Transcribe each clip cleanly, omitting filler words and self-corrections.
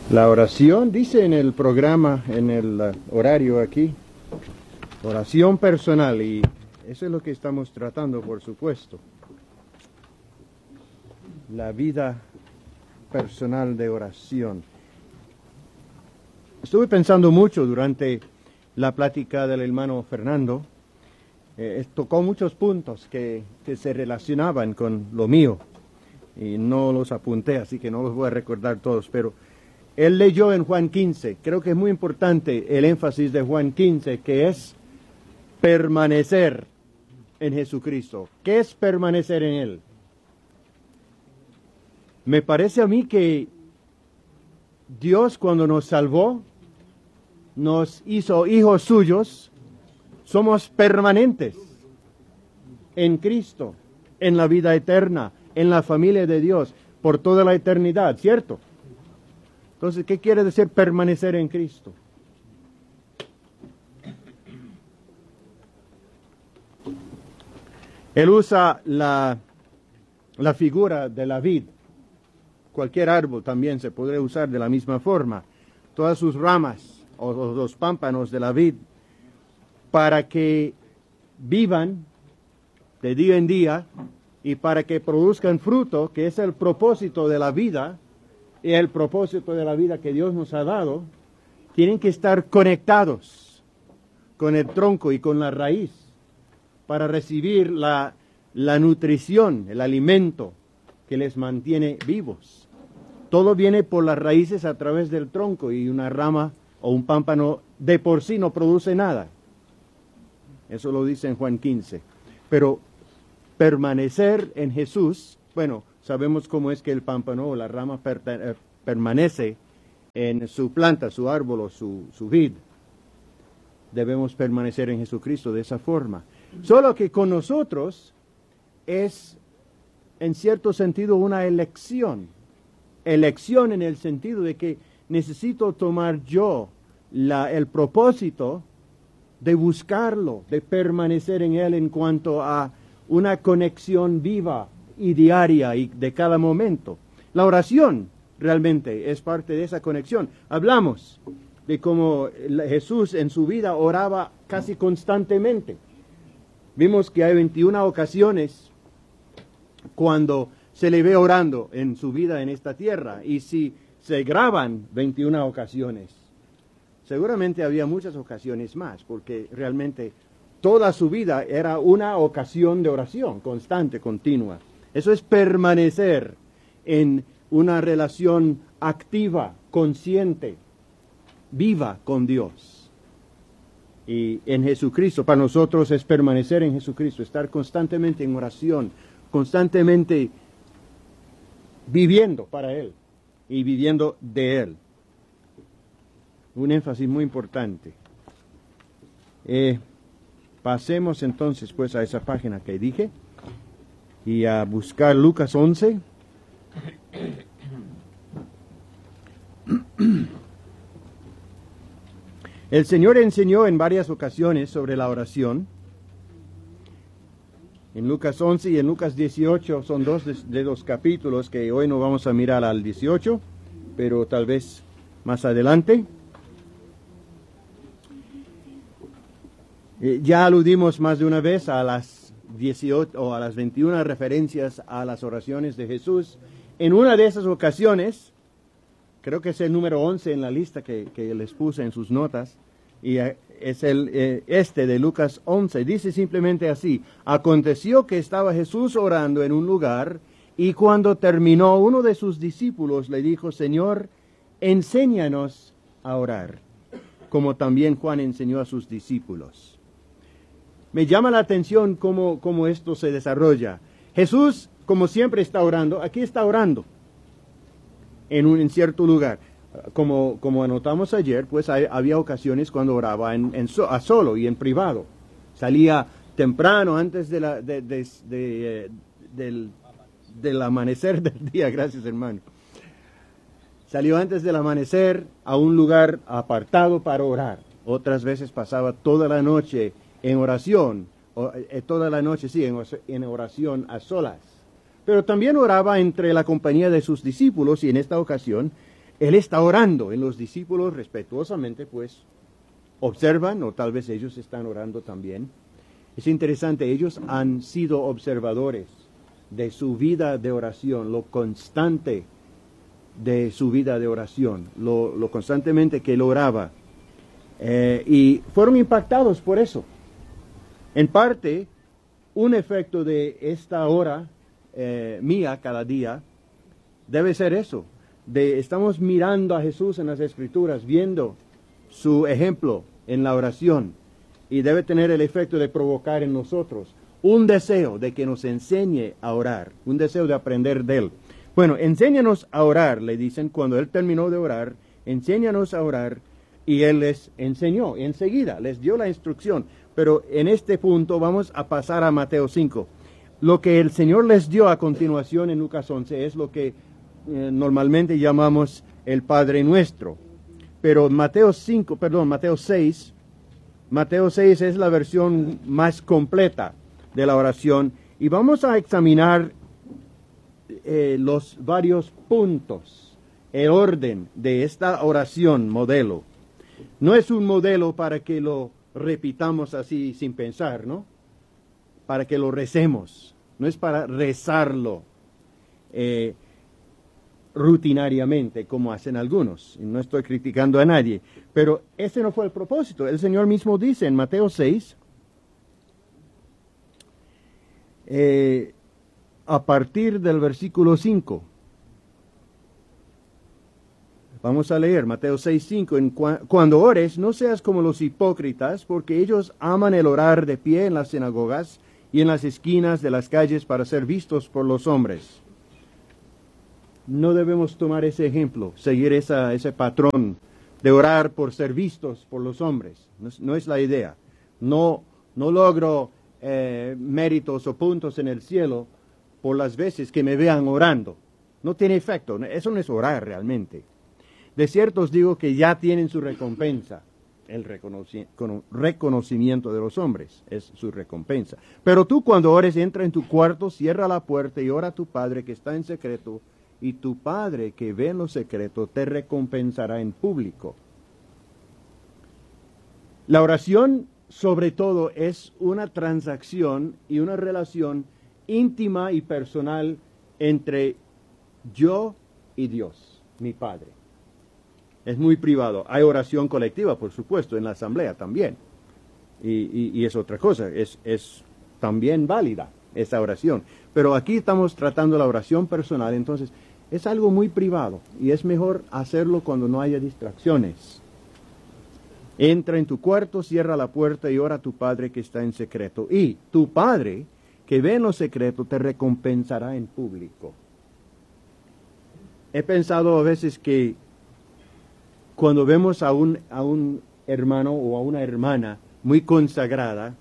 La oración, dice en el programa, en el horario aquí, oración personal, y eso es lo que estamos tratando, por supuesto. La vida personal de oración. Estuve pensando mucho durante la plática del hermano Fernando. Tocó muchos puntos que se relacionaban con lo mío, y no los apunté, así que no los voy a recordar todos, pero él leyó en Juan 15, creo que es muy importante el énfasis de Juan 15, que es permanecer en Jesucristo. ¿Qué es permanecer en Él? Me parece a mí que Dios, cuando nos salvó, nos hizo hijos suyos, somos permanentes en Cristo, en la vida eterna, en la familia de Dios, por toda la eternidad, ¿cierto? Entonces, ¿qué quiere decir permanecer en Cristo? Él usa la figura de la vid. Cualquier árbol también se podría usar de la misma forma. Todas sus ramas o los pámpanos de la vid, para que vivan de día en día y para que produzcan fruto, que es el propósito de la vida, y el propósito de la vida que Dios nos ha dado, tienen que estar conectados con el tronco y con la raíz para recibir la nutrición, el alimento que les mantiene vivos. Todo viene por las raíces a través del tronco, y una rama o un pámpano de por sí no produce nada. Eso lo dice en Juan 15. Pero permanecer en Jesús, bueno, sabemos cómo es que el pámpano o la rama permanece en su planta, su árbol o su vid. Debemos permanecer en Jesucristo de esa forma. Solo que con nosotros es, en cierto sentido, una elección. Elección en el sentido de que necesito tomar yo el propósito de buscarlo, de permanecer en Él en cuanto a una conexión viva y diaria y de cada momento. La oración realmente es parte de esa conexión. Hablamos de cómo Jesús en su vida oraba casi constantemente. Vimos que hay 21 ocasiones cuando se le ve orando en su vida en esta tierra, y si se graban 21 ocasiones, seguramente había muchas ocasiones más, porque realmente toda su vida era una ocasión de oración constante, continua. Eso es permanecer en una relación activa, consciente, viva con Dios. Y en Jesucristo, para nosotros es permanecer en Jesucristo, estar constantemente en oración, constantemente viviendo para Él y viviendo de Él. Un énfasis muy importante. Pasemos entonces pues a esa página que dije y a buscar Lucas 11. El Señor enseñó en varias ocasiones sobre la oración. En Lucas 11 y en Lucas 18 son dos de los capítulos que hoy no vamos a mirar al 18, pero tal vez más adelante. Ya aludimos más de una vez a las 18 o a las 21 referencias a las oraciones de Jesús. En una de esas ocasiones, creo que es el número 11 en la lista que les puse en sus notas, y es este de Lucas 11, dice simplemente así: aconteció que estaba Jesús orando en un lugar, y cuando terminó, uno de sus discípulos le dijo: Señor, enséñanos a orar, como también Juan enseñó a sus discípulos. Me llama la atención cómo esto se desarrolla. Jesús, como siempre, está orando. Aquí está orando en cierto lugar. Como anotamos ayer, pues había ocasiones cuando oraba a solo y en privado. Salía temprano, antes del amanecer del día. Gracias, hermano. Salió antes del amanecer a un lugar apartado para orar. Otras veces pasaba toda la noche en oración, en oración a solas. Pero también oraba entre la compañía de sus discípulos, y en esta ocasión Él está orando en los discípulos respetuosamente, pues observan, o tal vez ellos están orando también. Es interesante, ellos han sido observadores de su vida de oración, lo constante de su vida de oración, lo constantemente que él oraba. Y fueron impactados por eso. En parte, un efecto de esta hora mía cada día debe ser eso. Estamos mirando a Jesús en las Escrituras, viendo su ejemplo en la oración, y debe tener el efecto de provocar en nosotros un deseo de que nos enseñe a orar, un deseo de aprender de él. Bueno, enséñanos a orar, le dicen cuando él terminó de orar, enséñanos a orar, y él les enseñó enseguida, les dio la instrucción. Pero en este punto vamos a pasar a Mateo 5. Lo que el Señor les dio a continuación en Lucas 11 es lo que normalmente llamamos el Padre Nuestro. Pero Mateo 6 es la versión más completa de la oración. Y vamos a examinar los varios puntos, el orden de esta oración modelo. No es un modelo para que lo repitamos así sin pensar, ¿no? Para que lo recemos. No es para rezarlo rutinariamente como hacen algunos. No estoy criticando a nadie, pero ese no fue el propósito. El Señor mismo dice en Mateo 6, a partir del versículo 5. Vamos a leer Mateo 6:5. Cuando ores, no seas como los hipócritas, porque ellos aman el orar de pie en las sinagogas y en las esquinas de las calles para ser vistos por los hombres. No debemos tomar ese ejemplo, seguir ese patrón de orar por ser vistos por los hombres. No es la idea. No logro méritos o puntos en el cielo por las veces que me vean orando. No tiene efecto. Eso no es orar realmente. De cierto os digo que ya tienen su recompensa. El reconocimiento de los hombres es su recompensa. Pero tú cuando ores, entra en tu cuarto, cierra la puerta y ora a tu Padre que está en secreto, y tu Padre que ve en lo secreto te recompensará en público. La oración, sobre todo, es una transacción y una relación íntima y personal entre yo y Dios, mi Padre. Es muy privado. Hay oración colectiva, por supuesto, en la asamblea también. Y es otra cosa, es también válida esa oración. Pero aquí estamos tratando la oración personal, entonces es algo muy privado y es mejor hacerlo cuando no haya distracciones. Entra en tu cuarto, cierra la puerta y ora a tu Padre que está en secreto. Y tu Padre que ve en lo secreto te recompensará en público. He pensado a veces que cuando vemos a un hermano o a una hermana muy consagrada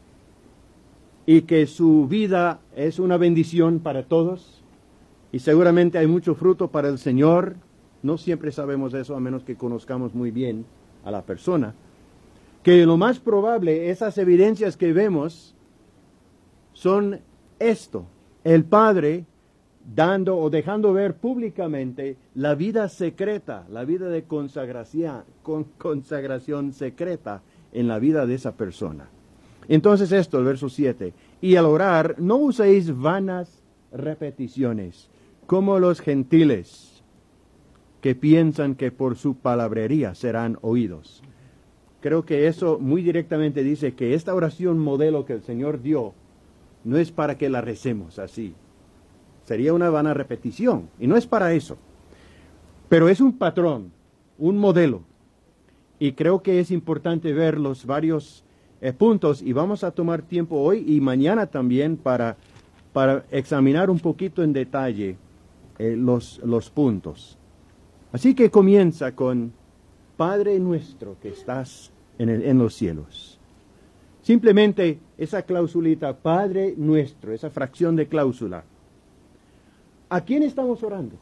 y que su vida es una bendición para todos y seguramente hay mucho fruto para el Señor, no siempre sabemos eso a menos que conozcamos muy bien a la persona, que lo más probable esas evidencias que vemos son esto: el Padre dando o dejando ver públicamente la vida secreta, la vida de consagración secreta en la vida de esa persona. Entonces esto, el verso 7, y al orar no uséis vanas repeticiones, como los gentiles, que piensan que por su palabrería serán oídos. Creo que eso muy directamente dice que esta oración modelo que el Señor dio no es para que la recemos así. Sería una vana repetición, y no es para eso. Pero es un patrón, un modelo. Y creo que es importante ver los varios puntos, y vamos a tomar tiempo hoy y mañana también para examinar un poquito en detalle los puntos. Así que comienza con Padre nuestro que estás en los cielos. Simplemente esa clausulita, Padre nuestro, esa fracción de cláusula. ¿A quién estamos orando?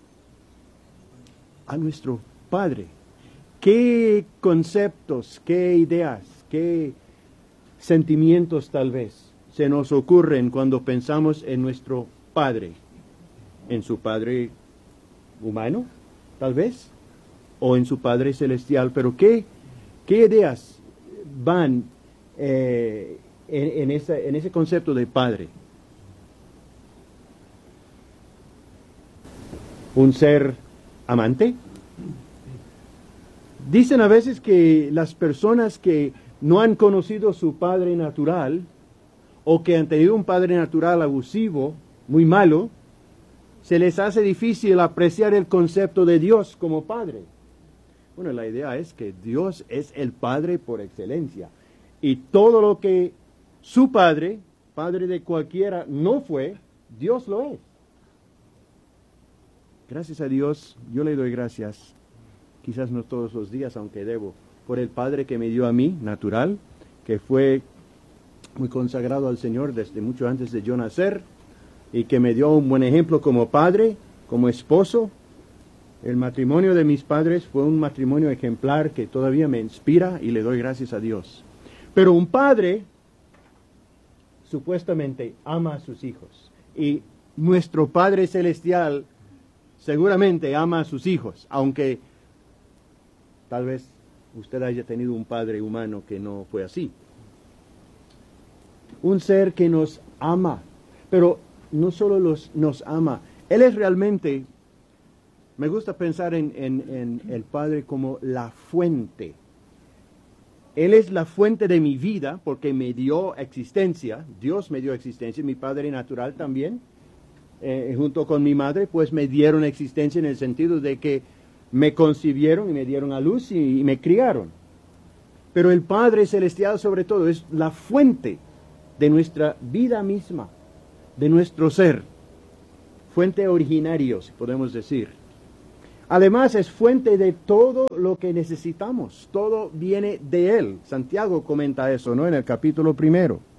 A nuestro Padre. ¿Qué conceptos, qué ideas, qué sentimientos tal vez se nos ocurren cuando pensamos en nuestro Padre? ¿En su Padre humano? tal vez, o en su Padre Celestial. Pero ¿qué ideas van en ese concepto de Padre? ¿Un ser amante? Dicen a veces que las personas que no han conocido su padre natural o que han tenido un padre natural abusivo, muy malo, se les hace difícil apreciar el concepto de Dios como Padre. Bueno, la idea es que Dios es el Padre por excelencia. Y todo lo que su Padre, Padre de cualquiera, no fue, Dios lo es. Gracias a Dios, yo le doy gracias, quizás no todos los días, aunque debo, por el Padre que me dio a mí, natural, que fue muy consagrado al Señor desde mucho antes de yo nacer, y que me dio un buen ejemplo como padre, como esposo. El matrimonio de mis padres fue un matrimonio ejemplar que todavía me inspira y le doy gracias a Dios. Pero un padre supuestamente ama a sus hijos, y nuestro Padre Celestial seguramente ama a sus hijos, aunque tal vez usted haya tenido un padre humano que no fue así. Un ser que nos ama, pero no solo nos ama, Él es realmente, me gusta pensar en el Padre como la fuente. Él es la fuente de mi vida porque me dio existencia, Dios me dio existencia, mi Padre natural también, junto con mi madre, pues me dieron existencia en el sentido de que me concibieron y me dieron a luz y me criaron. Pero el Padre Celestial sobre todo es la fuente de nuestra vida misma, de nuestro ser, fuente originario, si podemos decir. Además es fuente de todo lo que necesitamos, todo viene de Él. Santiago comenta eso, ¿no? En el capítulo 1.